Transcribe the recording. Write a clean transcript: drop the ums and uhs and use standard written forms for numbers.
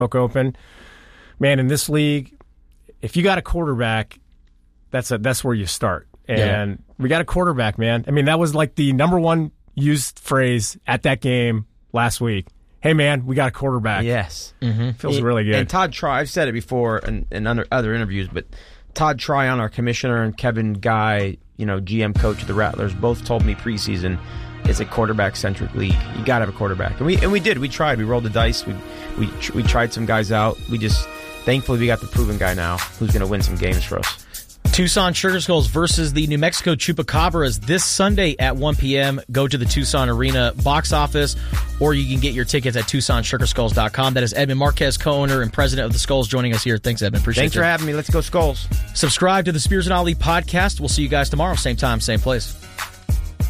broke open. Man, in this league, if you got a quarterback, that's where you start. And we got a quarterback, man. I mean, that was like the number one used phrase at that game last week. Hey, man, we got a quarterback. Yes. Feels really good. And Todd Try, I've said it before in other interviews, but Todd Tryon, our commissioner, and Kevin Guy, GM coach of the Rattlers, both told me preseason it's a quarterback-centric league. You got to have a quarterback. And we did. We tried. We rolled the dice. We tried some guys out. Thankfully, we got the proven guy now who's going to win some games for us. Tucson Sugar Skulls versus the New Mexico Chupacabras this Sunday at 1 p.m. Go to the Tucson Arena box office, or you can get your tickets at TucsonSugarskulls.com. That is Edmund Marquez, co-owner and president of the Skulls, joining us here. Thanks, Edmund. Appreciate it. Thanks for having me. Let's go Skulls. Subscribe to the Spears and Ali podcast. We'll see you guys tomorrow. Same time, same place.